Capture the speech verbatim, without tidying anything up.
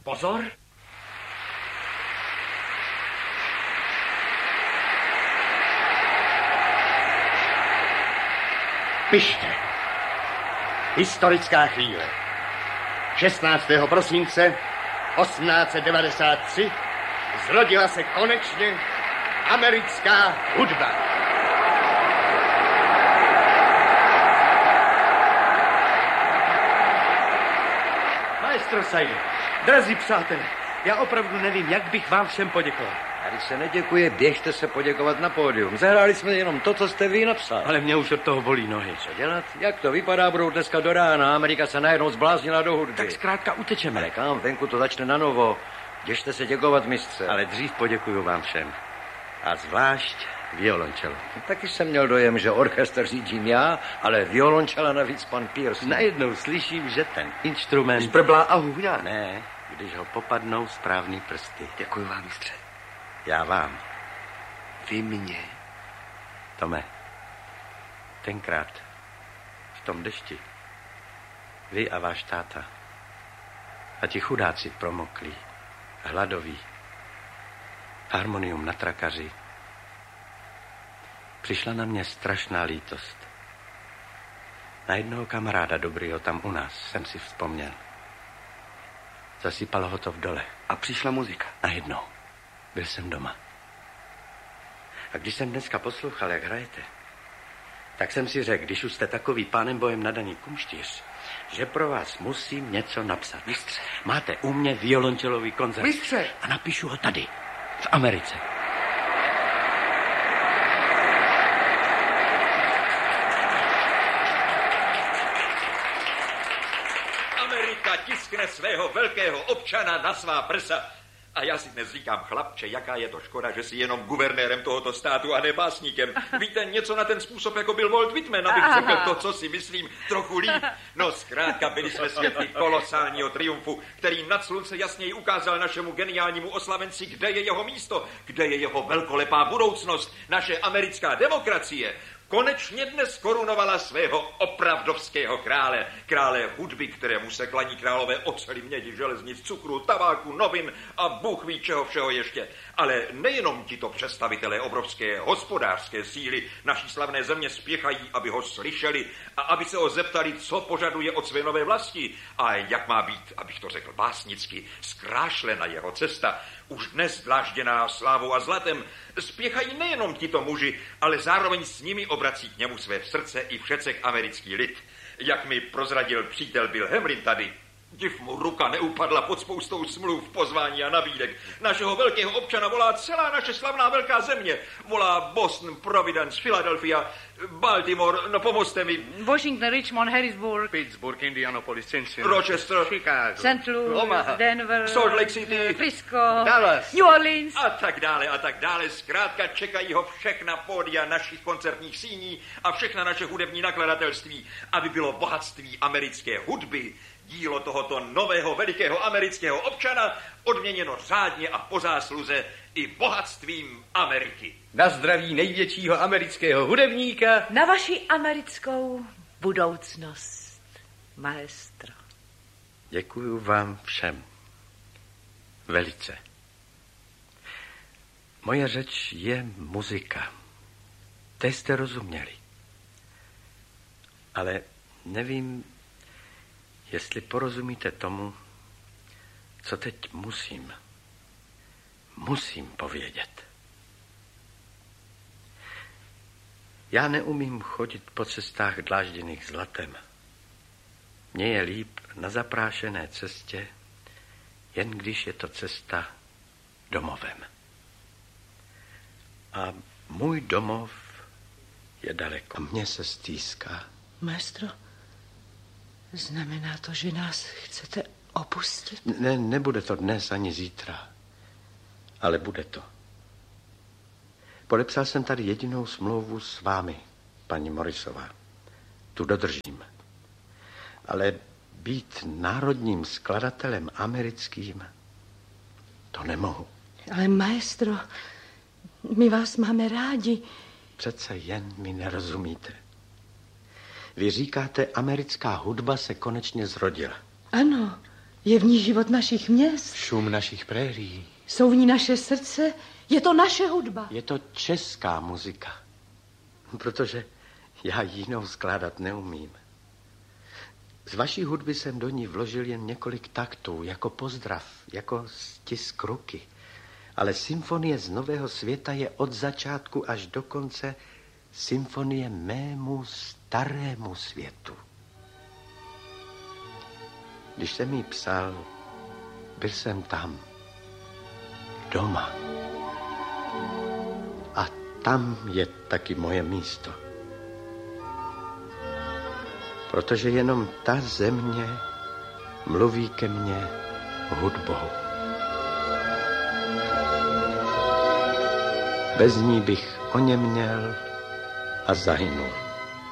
Pozor! Pište. Historická chvíle. šestnáctého prosince osmnáct set devadesát tři zrodila se konečně americká hudba. Maestro Saide, drazí přátelé, já opravdu nevím, jak bych vám všem poděkoval. Tady se neděkuje, běžte se poděkovat na pódium. Zahráli jsme jenom to, co jste vy napsal. Ale mě už od toho bolí nohy. Co dělat? Jak to vypadá, budou dneska do rána. Amerika se najednou zbláznila do hudby. Tak zkrátka utečeme. Ale kam, venku to začne na novo. Běžte se děkovat, mistře. Ale dřív poděkuju vám všem. A zvlášť violončelo. Taky jsem měl dojem, že orchestr řídím já, ale violončela navíc pan Pierce. Najednou slyším, že ten instrument... Zbrblá a hůňá. Ne, když ho popadnou správný prsty. Děkuji vám, mistře. Já vám. Vy mě. Tome, tenkrát v tom dešti vy a váš táta a ti chudáci promoklí, hladoví, harmonium na trakaři. Přišla na mě strašná lítost. Na jednoho kamaráda dobrýho tam u nás jsem si vzpomněl. Zasypalo ho to v dole. A přišla muzika. Najednou. Byl jsem doma. A když jsem dneska poslouchal, jak hrajete, tak jsem si řekl, když už jste takový pánem bojem nadaný kumštíř, že pro vás musím něco napsat. Mistře. Máte u mě violončelový koncert. Mistře. A napíšu ho tady, v Americe. Amerika tiskne svého velkého občana na svá prsa. A já si dnes říkám, chlapče, jaká je to škoda, že jsi jenom guvernérem tohoto státu a ne básníkem. Víte, něco na ten způsob, jako byl Walt Whitman, abych řekl to, co si myslím, trochu líp. No zkrátka byli jsme svědky kolosálního triumfu, který nad slunce jasněji ukázal našemu geniálnímu oslavenci, kde je jeho místo, kde je jeho velkolepá budoucnost, naše americká demokracie. Konečně dnes korunovala svého opravdovského krále, krále hudby, kterému se klaní králové oceli, mědi, železnic, cukru, tabáku, novin a Bůh ví čeho všeho ještě. Ale nejenom tito představitelé obrovské hospodářské síly naší slavné země spěchají, aby ho slyšeli a aby se ho zeptali, co požaduje od své nové vlasti a jak má být, abych to řekl básnicky, zkrášlena jeho cesta. Už dnes dlážděná slávou a zlatem spěchají nejenom tito muži, ale zároveň s nimi obrací k němu své srdce i všecek americký lid. Jak mi prozradil přítel Bill Hamlin tady, div mu ruka neupadla pod spoustou smluv, pozvání a nabídek. Našeho velkého občana volá celá naše slavná velká země. Volá Boston, Providence, Philadelphia, Baltimore, no pomozte mi. Washington, Richmond, Harrisburg, Pittsburgh, Indianapolis, Cincinnati, Rochester, Chicago, Saint Louis, Omaha, Denver, Salt Lake City, Frisco, Dallas, New Orleans. a tak dále, a tak dále. Zkrátka čekají ho všechna pódia našich koncertních síní a všechna naše hudební nakladatelství, aby bylo bohatství americké hudby, dílo tohoto nového velikého amerického občana, odměněno řádně a po zásluze i bohatstvím Ameriky. Na zdraví největšího amerického hudebníka. Na vaši americkou budoucnost, maestro. Děkuju vám všem. Velice. Moje řeč je muzika. Té jste rozuměli. Ale nevím, jestli porozumíte tomu, co teď musím, musím povědět. Já neumím chodit po cestách dlážděných zlatem. Mně je líp na zaprášené cestě, jen když je to cesta domovem. A můj domov je daleko. Mně se stýská. Maestro, znamená to, že nás chcete opustit? Ne, nebude to dnes ani zítra, ale bude to. Podepsal jsem tady jedinou smlouvu s vámi, paní Morrisová. Tu dodržím. Ale být národním skladatelem americkým, to nemohu. Ale maestro, my vás máme rádi. Přece jen mi nerozumíte. Vy říkáte, americká hudba se konečně zrodila. Ano, Je v ní život našich měst. Šum našich prérií. Jsou v ní naše srdce. Je to naše hudba. Je to česká muzika. Protože já jinou skládat neumím. Z vaší hudby jsem do ní vložil jen několik taktů, jako pozdrav, jako stisk ruky. Ale symfonie z Nového světa je od začátku až do konce symfonie mému starému světu. Když jsem jí psal, byl jsem tam, doma. A tam je taky moje místo. Protože jenom ta země mluví ke mně hudbou. Bez ní bych oněměl a zahynul.